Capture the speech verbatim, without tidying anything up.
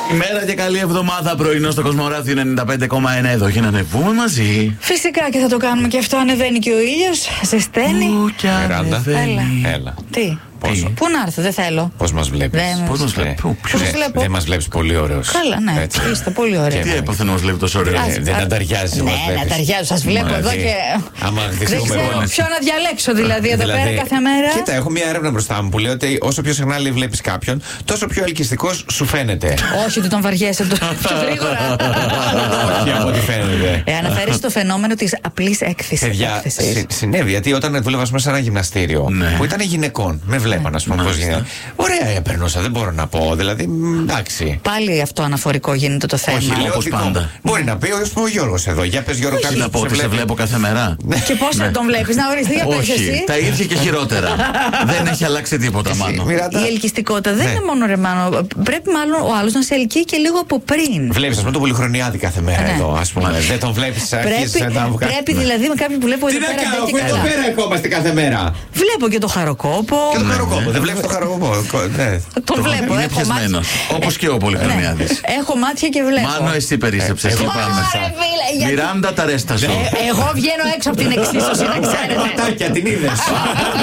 Μέρα και καλή εβδομάδα, πρωινό στο Κοσμοράδιο ενενήντα πέντε κόμμα ένα. Εδώ και να ανεβούμε μαζί. Φυσικά και θα το κάνουμε και αυτό. Ανεβαίνει και ο ήλιος, ζεσταίνει. Ου, και ανεβαίνει. Έλα. Έλα. Τι. Πόσο? Πού να έρθω, δεν θέλω. Πώς μας βλέπεις? Δεν Πώς μας βλέπει? Πού, ποιος? Πώς βλέπω? Δεν μας βλέπεις πολύ ωραίος. Καλά, ναι. Έτσι. Είστε πολύ ωραίοι. Τι έπαθε να μας βλέπει τόσο ωραία? Ας- Δεν α- ανταριάζει. Ναι, να ταιριάζω. Σας βλέπω εδώ και. Άμα Δεν χτιστούμε ξέρω εγώ. ποιο να διαλέξω δηλαδή εδώ πέρα κάθε μέρα. Κοίτα, έχω μια έρευνα μπροστά μου που λέει ότι όσο πιο συχνά βλέπεις κάποιον, τόσο πιο ελκυστικός σου φαίνεται. Όχι, ότι τον βαριέσαι το- πιο γρήγορα. Όχι από ό,τι φαίνεται. Ε, αναφέρει το φαινόμενο της απλής έκθεσης. Παιδιά, έκθεσης. συ- συνέβη γιατί όταν δούλευα μέσα σε ένα γυμναστήριο Ναι. που ήταν γυναικών, με βλέπαν, α πούμε, πώ Μάλιστα. γίνεται. Ωραία, περνούσα, δεν μπορώ να πω. Δηλαδή, μ, εντάξει. Πάλι αυτό αναφορικό γίνεται το θέμα. Όχι, λέω- όπως δικό μου. πάντα. Μπορεί να πει ο Γιώργος εδώ. Για πες Γιώργο, Τι κάποιος να πω, που ότι σε βλέπω κάθε μέρα. Και πώς θα τον βλέπεις, να οριστεί για πες Όχι, εσύ. τα ίδια και χειρότερα. Δεν έχει αλλάξει τίποτα, μάλλον. Μοιράτα. Η ελκυστικότητα δεν Ναι. είναι μόνο ρε Μάνο. Πρέπει μάλλον ο άλλος να σε ελκύει και λίγο από πριν. Βλέπει, α πούμε, τον Πολυχρονιάδη κάθε μέρα Ναι. εδώ, α πούμε. Μάλιστα. Δεν τον βλέπει, Πρέπει, αρχίζει να τα βγάζει. πρέπει δηλαδή με κάποιον που βλέπω Τι εδώ να πέρα κάνω, δεν αφού και εδώ καλά. πέρα ερχόμαστε κάθε μέρα. Βλέπω και το χαροκόπο. Και τον χαροκόπο. Δεν βλέπει το χαροκόπο. Ναι. Τον βλέπω. Είναι Έχω πιασμένος. μάτια. Όπως και ο Πολυχρονιάδης. Ναι. Έχω μάτια και βλέπω. Μάνο, εσύ περίσσεψες. εγώ Τι πάμε. Ωραία, φίλε, γιατί- Μιράντα τα ρέστα σου. Ε, Εγώ βγαίνω έξω από την εξίσωση, να ξέρετε. Ματάκια, την είδε.